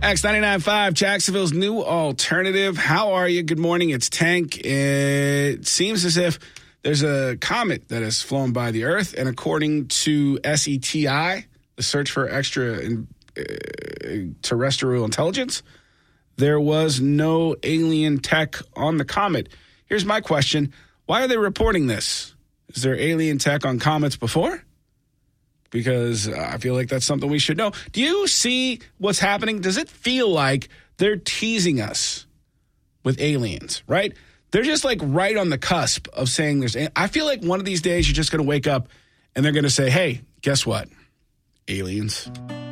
X99.5, Jacksonville's new alternative. How are you? Good morning. It's Tank. It seems as if there's a comet that has flown by the Earth, and according to SETI, the search for extraterrestrial intelligence, there was no alien tech on the comet. Here's my question. Why are they reporting this? Is there alien tech on comets before? Because I feel like that's something we should know. Do you see what's happening? Does it feel like they're teasing us with aliens, right? They're just like right on the cusp of saying there's... I feel like one of these days you're just going to wake up and they're going to say, hey, guess what? Aliens.